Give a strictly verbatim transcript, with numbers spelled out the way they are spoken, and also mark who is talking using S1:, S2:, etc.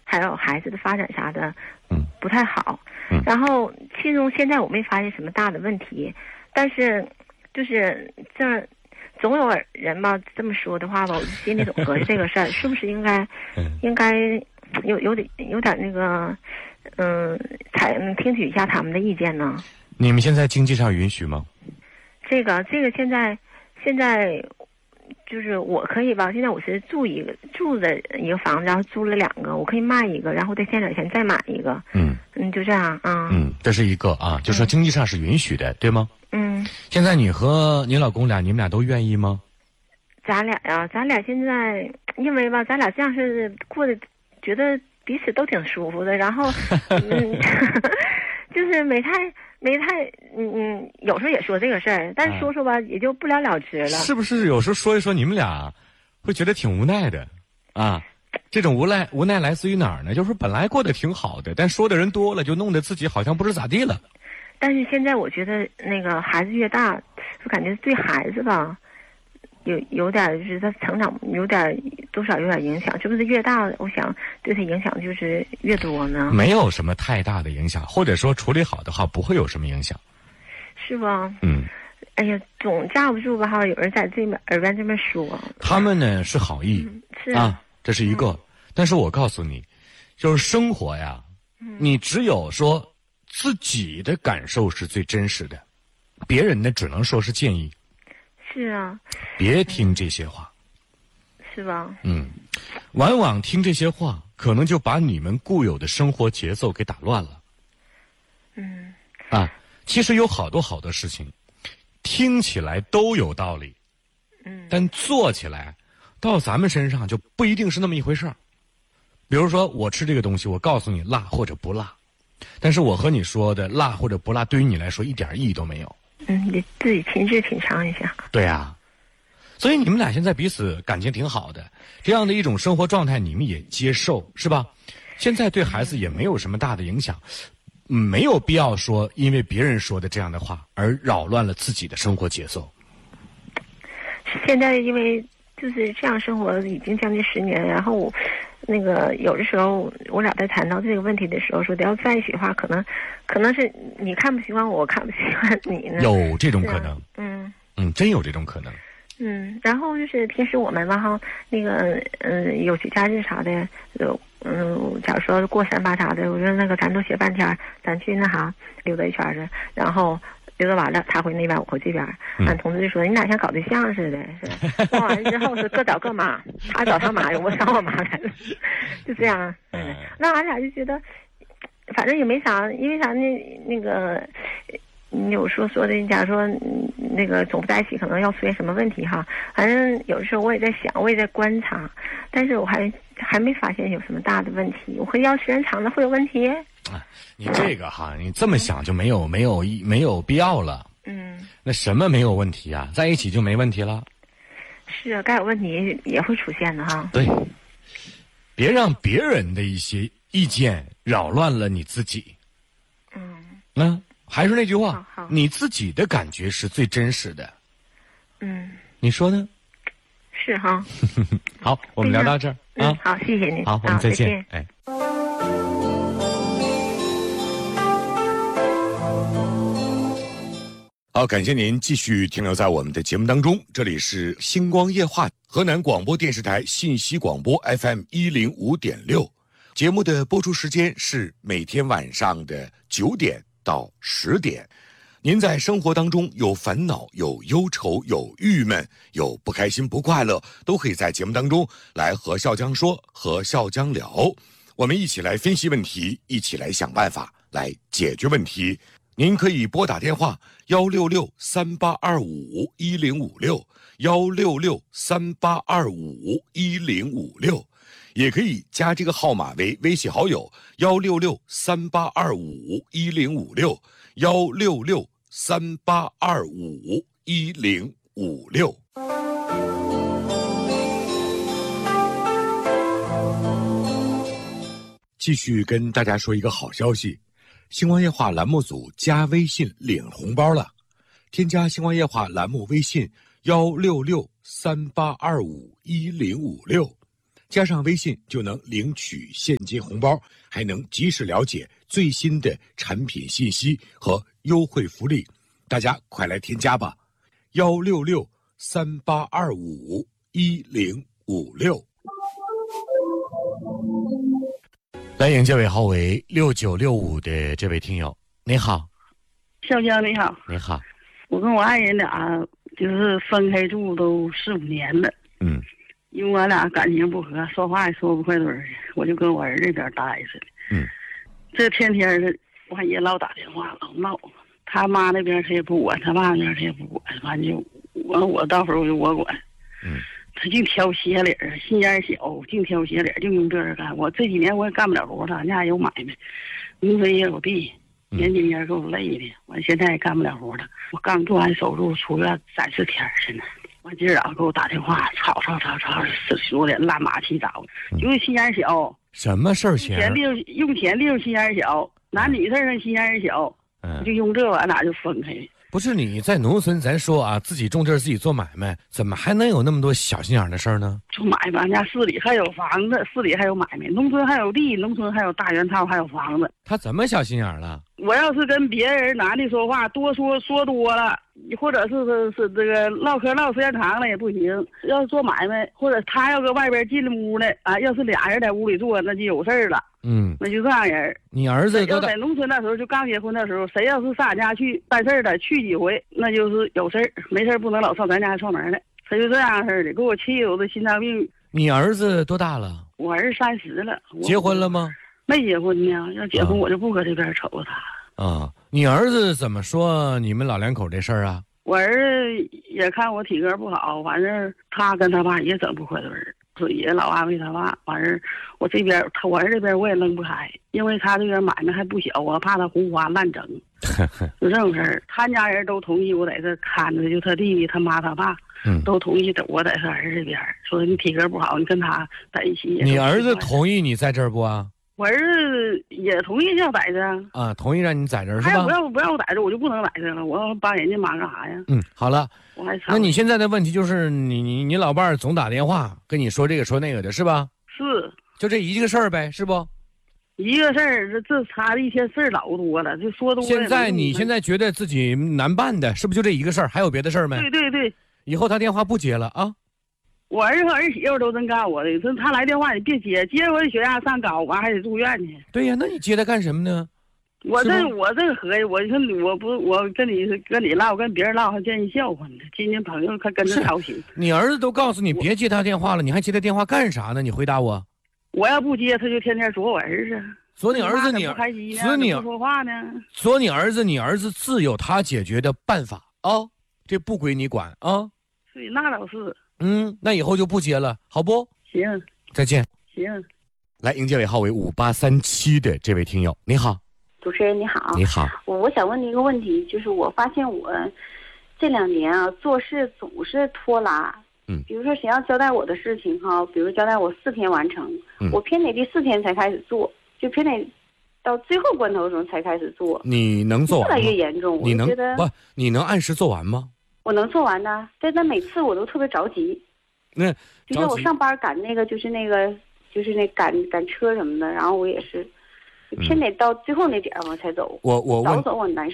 S1: 还有孩子的发展啥的，
S2: 嗯，
S1: 不太好。
S2: 嗯，
S1: 然后其中现在我没发现什么大的问题，但是就是这总有人吧这么说的话吧，我心里总合计这个事儿是不是应该，应该有有点有点那个，嗯，采听取一下他们的意见呢？
S2: 你们现在经济上允许吗？
S1: 这个这个现在现在。就是我可以吧，现在我是住一个住的一个房子，然后租了两个，我可以卖一个，然后再添点钱再买一个。
S2: 嗯
S1: 嗯，就这样啊。
S2: 嗯，这是一个啊，就说经济上是允许的，对吗？
S1: 嗯。
S2: 现在你和你老公俩，你们俩都愿意吗？
S1: 咱俩呀，咱俩现在因为吧，咱俩这样是过得觉得彼此都挺舒服的，然后嗯，就是没太。没太，嗯嗯，有时候也说这个事儿，但是说说吧，啊、也就不了了之了。
S2: 是不是有时候说一说，你们俩会觉得挺无奈的啊？这种无奈无奈来自于哪儿呢？就是本来过得挺好的，但说的人多了，就弄得自己好像不知咋地了。
S1: 但是现在我觉得，那个孩子越大，就感觉对孩子吧，有有点就是他成长有点多少有点影响，是不是越大，我想对他影响就是越多呢？
S2: 没有什么太大的影响，或者说处理好的话，不会有什么影响，
S1: 是吧？
S2: 嗯。
S1: 哎呀，总架不住吧？哈，有人在这边耳边这么说。
S2: 他们呢是好意，
S1: 嗯、是
S2: 啊，这是一个、嗯。但是我告诉你，就是生活呀，
S1: 嗯、
S2: 你只有说自己的感受是最真实的，别人呢只能说是建议。
S1: 是啊。
S2: 别听这些话。
S1: 嗯、是吧？
S2: 嗯，往往听这些话，可能就把你们固有的生活节奏给打乱了。
S1: 嗯。
S2: 啊，其实有好多好多事情。听起来都有道理，
S1: 嗯，
S2: 但做起来到咱们身上就不一定是那么一回事儿。比如说我吃这个东西，我告诉你辣或者不辣，但是我和你说的辣或者不辣对于你来说一点意义都没有。
S1: 嗯，你自己亲自品尝一下。
S2: 对啊，所以你们俩现在彼此感情挺好的，这样的一种生活状态你们也接受，是吧？现在对孩子也没有什么大的影响。没有必要说因为别人说的这样的话而扰乱了自己的生活节奏。
S1: 现在因为就是这样生活已经将近十年，然后我那个有的时候我俩在谈到这个问题的时候说的要在一起的话，可能可能是你看不习惯我，我看不习惯你呢。
S2: 有这种可能。
S1: 嗯
S2: 嗯，真有这种可能。
S1: 嗯，然后就是平时我们吧哈，那个嗯有节假日啥的，有嗯，假如说过三八啥的，我说那个咱都歇半天，咱去那啥溜达一圈去，然后溜达完了，他回那边，我回这边。俺同事就说你俩像搞对象似的，是弄完了之后是各找各妈，他找他妈，我找我妈来了，就这样。嗯，那俺俩就觉得，反正也没啥，因为啥呢？那个。你有说说的，假如说那个总不在一起，可能要出现什么问题哈？反正有的时候我也在想，我也在观察，但是我还还没发现有什么大的问题。我会要时间长了会有问题。
S2: 啊，你这个哈，你这么想就没有没有没有必要了。
S1: 嗯。
S2: 那什么没有问题啊？在一起就没问题了。
S1: 是啊，该有问题也会出现的哈。
S2: 对，别让别人的一些意见扰乱了你自己。
S1: 嗯。
S2: 那。还是那句话，
S1: 好好
S2: 你自己的感觉是最真实的。
S1: 嗯，
S2: 你说呢？
S1: 是哈。
S2: 好，我们聊到这儿啊、
S1: 嗯。好，谢谢您。
S2: 好，我们再见。
S1: 再见
S2: 哎。好，感谢您继续停留在我们的节目当中。这里是星光夜话，河南广播电视台信息广播 F M 一零五点六。节目的播出时间是每天晚上的九点。到十点，您在生活当中有烦恼、有忧愁、有郁闷、有不开心、不快乐，都可以在节目当中来和笑江说、和笑江聊，我们一起来分析问题，一起来想办法来解决问题。您可以拨打电话幺六六三八二五一零五六幺六六三八二五一零五六。也可以加这个号码为微信好友幺六六三八二五一零五六幺六六三八二五一零五六。继续跟大家说一个好消息，星光夜话栏目组加微信领红包了，添加星光夜话栏目微信幺六六三八二五一零五六。 加上微信就能领取现金红包，还能及时了解最新的产品信息和优惠福利。大家快来添加吧，幺六六三八二五一零五六。来迎这位号为六九六五的这位听友，你好。
S3: 小江你好。
S2: 你好。
S3: 我跟我爱人俩就是分开住都四五年了。
S2: 嗯。
S3: 因为我俩感情不和，说话也说不快嘴儿，我就跟我儿子这边待着。
S2: 嗯。这
S3: 天天的完也老打电话老闹，他妈那边他也不管，他爸那边他也不管，反正就我我到时候就我管。
S2: 嗯。
S3: 他净挑鞋理儿，心眼小，净挑鞋理儿，净用这个干。我这几年我也干不了活了，俺家也有买卖，农村也有地，年几年给我累的，我现在也干不了活了。我刚做完手术出院三四天去呢，完今儿早给我打电话，吵吵吵吵，说的乱码七糟，就是心眼小。
S2: 什么事儿？
S3: 钱利用用钱利用心眼小，男女事上心眼小，
S2: 嗯，
S3: 就用这俺俩就分开。
S2: 不是你在农村，咱说啊，自己种地儿，自己做买卖，怎么还能有那么多小心眼的事儿呢？
S3: 做买卖，俺家市里还有房子，市里还有买卖，农村还有地，农村还有大原套，还有房子。
S2: 他怎么小心眼了？
S3: 我要是跟别人男的说话，多说说多了，或者是是是这个唠嗑唠时间长了也不行。要是做买卖，或者他要搁外边进了屋呢，啊，要是俩人在屋里坐，那就有事儿了。
S2: 嗯，
S3: 那就这样人。
S2: 你儿子
S3: 要在农村那时候，就刚结婚的时候，谁要是上俺家去办事儿的，去几回，那就是有事儿，没事儿不能老上咱家串门来。他就这样式的，给我气的我的心脏病。
S2: 你儿子多大了？
S3: 我儿子三十了。
S2: 结婚了吗？
S3: 没结婚呢，要结婚我就不搁这边瞅着他。
S2: 啊，你儿子怎么说你们老两口这事儿啊？
S3: 我儿子也看我体格不好，反正他跟他爸也整不快嘴儿。也老安慰他爸，完事我这边他我儿这边我也扔不开，因为他这边买卖还不小，我怕他胡花乱整，就这种事儿。他家人都同意我在这看着，就他弟弟、他妈、他爸，嗯，都同意我在他儿子这边，说你体格不好，你跟他在一起。
S2: 你儿子同意你在这儿不啊？
S3: 我儿子也同意要在这啊，
S2: 啊，同意让你在这儿是吧？
S3: 哎，不要不要我在这，我就不能在这了，我要帮人家忙干啥呀？
S2: 嗯，好了，
S3: 我还
S2: 那你现在的问题就是你你你老伴儿总打电话跟你说这个说那个的是吧？
S3: 是，
S2: 就这一个事儿呗，是不？
S3: 一个事儿，这这差的一天事儿老多了，就说多了。
S2: 现在你现在觉得自己难办的，是不是就这一个事儿？还有别的事儿没？
S3: 对对对，
S2: 以后他电话不接了啊。
S3: 我儿子和儿媳妇都真告我的，说他来电话你别接，接我的血压上高，完还得住院去。
S2: 对呀，那你接他干什么呢？
S3: 我这我这合计，我说我不我跟你跟你唠，跟别人唠还见人笑话呢，亲戚朋友他跟着操心。
S2: 你儿子都告诉你别接他电话了，你还接他电话干啥呢？你回答我。
S3: 我要不接，他就天天说我儿子。
S2: 说你儿子你
S3: 不开心呢，
S2: 说你
S3: 不说话呢。
S2: 说你儿子你儿子自有他解决的办法啊，这不归你管啊。
S3: 对，那倒是。
S2: 嗯，那以后就不接了，好不？
S3: 行，
S2: 再见。
S3: 行，
S2: 来迎接尾号为五八三七的这位听友，你好。
S4: 主持人你好。
S2: 你好。
S4: 我我想问你一个问题，就是我发现我这两年啊做事总是拖拉。
S2: 嗯。
S4: 比如说谁要交代我的事情哈，比如交代我四天完成，
S2: 嗯、
S4: 我偏得第四天才开始做，就偏得到最后关头的时候才开始做。
S2: 你能做完吗？
S4: 越来越严重，
S2: 你能
S4: 我觉得
S2: 不？你能按时做完吗？
S4: 我能做完的，但但每次我都特别着急。
S2: 那
S4: 就像我上班赶那个，就是那个，就是那赶赶车什么的，然后我也是，偏得到最后那点儿我才走。
S2: 我我
S4: 早走我难受。